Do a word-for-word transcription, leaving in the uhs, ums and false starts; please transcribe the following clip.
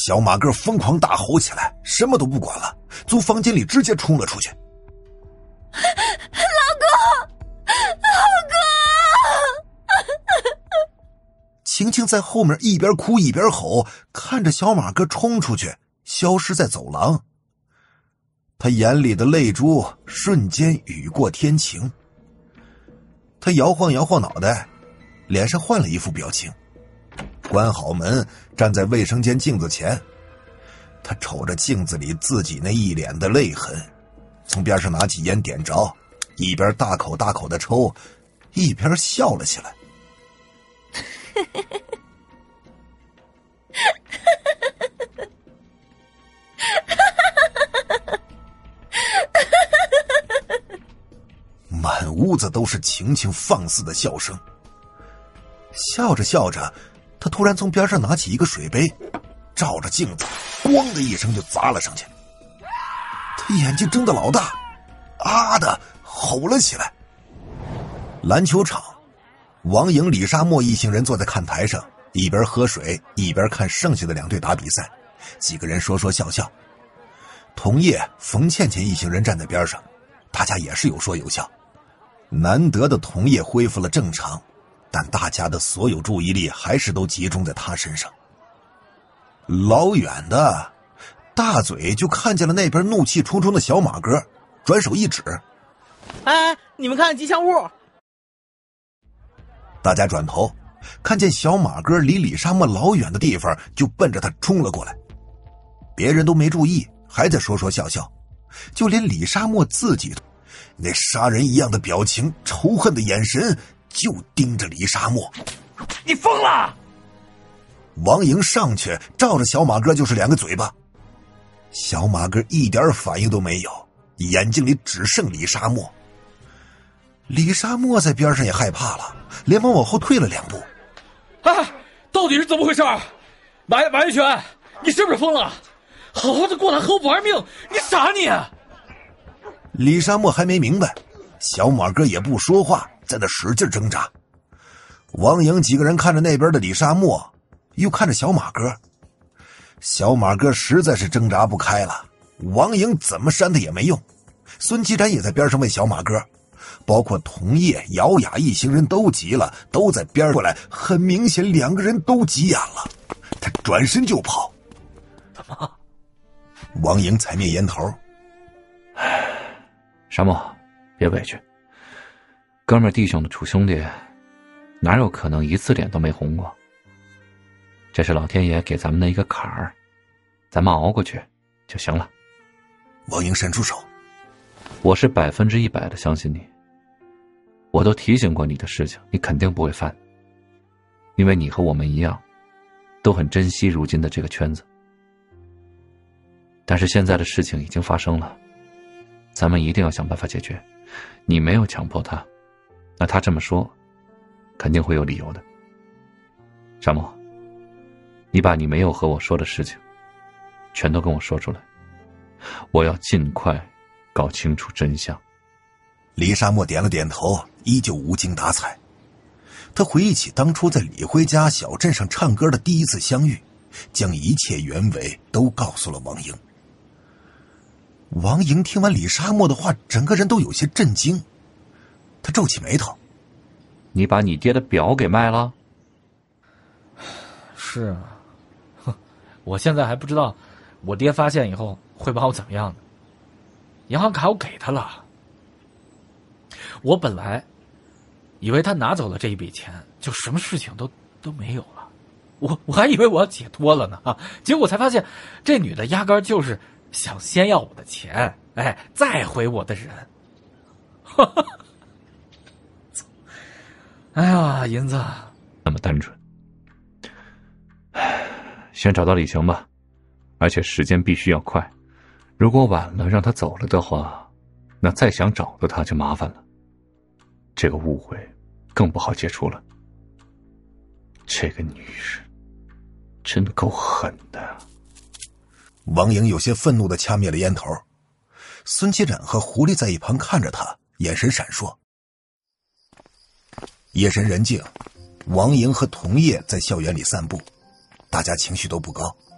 小马哥疯狂大吼起来，什么都不管了，从房间里直接冲了出去。 老公，老公！ 晴晴在后面一边哭一边吼，看着小马哥冲出去，消失在走廊。他眼里的泪珠瞬间雨过天晴。他摇晃摇晃脑袋，脸上换了一副表情，关好门，站在卫生间镜子前。他瞅着镜子里自己那一脸的泪痕，从边上拿起烟点着，一边大口大口的抽，一边笑了起来。满屋子都是晴晴放肆的笑声。笑着笑着，他突然从边上拿起一个水杯，照着镜子咣的一声就砸了上去。他眼睛睁得老大，啊的吼了起来。篮球场，王莹、李沙漠一行人坐在看台上，一边喝水一边看剩下的两队打比赛，几个人说说笑笑。童叶、冯倩倩一行人站在边上，大家也是有说有笑。难得的童叶恢复了正常，但大家的所有注意力还是都集中在他身上。老远的大嘴就看见了那边怒气冲冲的小马哥，转手一指： 哎，你们看吉祥物！ 大家转头看见小马哥离李沙漠老远的地方就奔着他冲了过来。别人都没注意，还在说说笑笑，就连李沙漠自己那杀人一样的表情，仇恨的眼神就盯着李沙漠。 你疯了！ 王莹上去照着小马哥就是两个嘴巴。小马哥一点反应都没有，眼睛里只剩李沙漠。李沙漠在边上也害怕了，连忙往后退了两步。 啊，到底是怎么回事？马马玉泉，你是不是疯了？好好的过来和我玩命，你傻你！ 李沙漠还没明白，小马哥也不说话，在那使劲挣扎。王莹几个人看着那边的李沙漠，又看着小马哥。小马哥实在是挣扎不开了，王莹怎么扇他也没用。孙继展也在边上问小马哥，包括童叶、姚雅一行人都急了，都在边过来，很明显两个人都急眼了。他转身就跑。 怎么？ 王莹踩灭烟头。 沙漠，别委屈，哥们儿弟兄的处兄弟，哪有可能一次脸都没红过？这是老天爷给咱们的一个坎儿，咱们熬过去就行了。 王莹伸出手， 我是百分之一百的相信你。我都提醒过你的事情，你肯定不会犯，因为你和我们一样，都很珍惜如今的这个圈子。但是现在的事情已经发生了，咱们一定要想办法解决。你没有强迫他，那他这么说肯定会有理由的。沙漠，你把你没有和我说的事情全都跟我说出来，我要尽快搞清楚真相。 李沙漠点了点头，依旧无精打采。他回忆起当初在李辉家小镇上唱歌的第一次相遇，将一切原委都告诉了王莹。王莹听完李沙漠的话，整个人都有些震惊。他皱起眉头： 你把你爹的表给卖了？ 是啊，哼，我现在还不知道我爹发现以后会把我怎么样呢。银行卡我给他了，我本来以为他拿走了这一笔钱，就什么事情都都没有了，我我还以为我要解脱了呢啊！结果才发现，这女的压根儿就是想先要我的钱，哎，再回我的人。哈哈，哎呀，银子， 那么单纯。先找到李晴吧，而且时间必须要快。如果晚了让他走了的话，那再想找到他就麻烦了。这个误会更不好解除了。这个女人真够狠的。 王莹有些愤怒地掐灭了烟头。孙继展和狐狸在一旁看着他，眼神闪烁。夜深人静，王莹和童叶在校园里散步，大家情绪都不高。